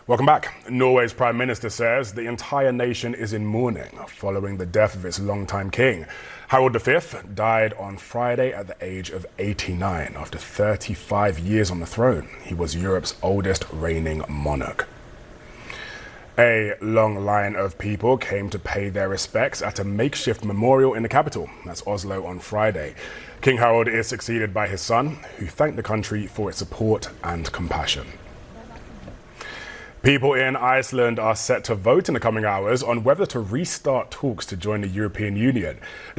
Welcome back. Norway's Prime Minister says the entire nation is in mourning following the death of its longtime king. Harald V died on Friday at the age of 89 after 35 years on the throne. He was Europe's oldest reigning monarch. A long line of people came to pay their respects at a makeshift memorial in the capital, that's Oslo, on Friday. King Harald is succeeded by his son, who thanked the country for its support and compassion. People in Iceland are set to vote in the coming hours on whether to restart talks to join the European Union.